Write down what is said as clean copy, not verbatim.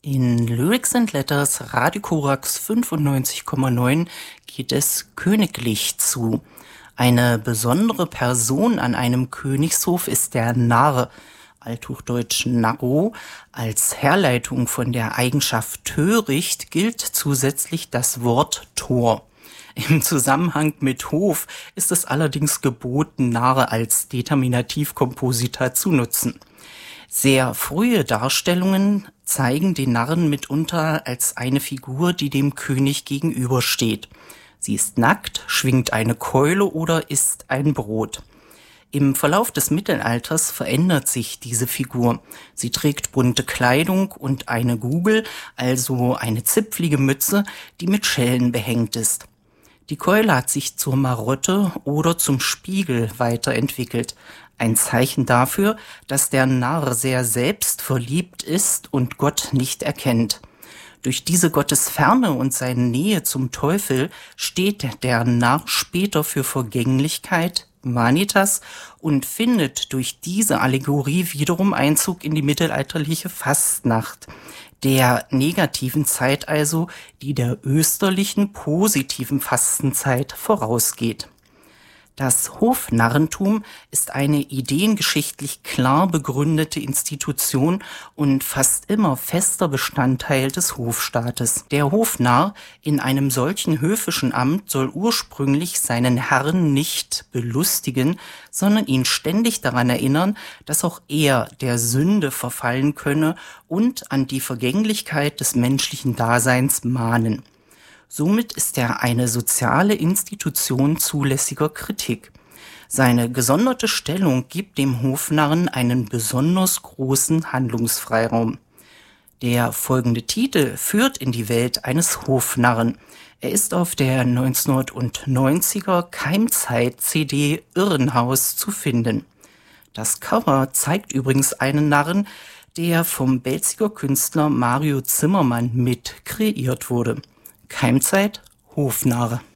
In Lyrics and Letters Radio Korax 95,9 geht es königlich zu. Eine besondere Person an einem Königshof ist der Narr, althochdeutsch Narro. Als Herleitung von der Eigenschaft töricht gilt zusätzlich das Wort Tor. Im Zusammenhang mit Hof ist es allerdings geboten, Narr als Determinativkomposita zu nutzen. Sehr frühe Darstellungen zeigen den Narren mitunter als eine Figur, die dem König gegenübersteht. Sie ist nackt, schwingt eine Keule oder isst ein Brot. Im Verlauf des Mittelalters verändert sich diese Figur. Sie trägt bunte Kleidung und eine Gugel, also eine zipflige Mütze, die mit Schellen behängt ist. Die Keule hat sich zur Marotte oder zum Spiegel weiterentwickelt. Ein Zeichen dafür, dass der Narr sehr selbstverliebt ist und Gott nicht erkennt. Durch diese Gottesferne und seine Nähe zum Teufel steht der Narr später für Vergänglichkeit, Vanitas, und findet durch diese Allegorie wiederum Einzug in die mittelalterliche Fastnacht, der negativen Zeit also, die der österlichen positiven Fastenzeit vorausgeht. Das Hofnarrentum ist eine ideengeschichtlich klar begründete Institution und fast immer fester Bestandteil des Hofstaates. Der Hofnarr in einem solchen höfischen Amt soll ursprünglich seinen Herrn nicht belustigen, sondern ihn ständig daran erinnern, dass auch er der Sünde verfallen könne und an die Vergänglichkeit des menschlichen Daseins mahnen. Somit ist er eine soziale Institution zulässiger Kritik. Seine gesonderte Stellung gibt dem Hofnarren einen besonders großen Handlungsfreiraum. Der folgende Titel führt in die Welt eines Hofnarren. Er ist auf der 1990er Keimzeit-CD Irrenhaus zu finden. Das Cover zeigt übrigens einen Narren, der vom Belziger Künstler Mario Zimmermann mit kreiert wurde. Keimzeit, Hofnarr.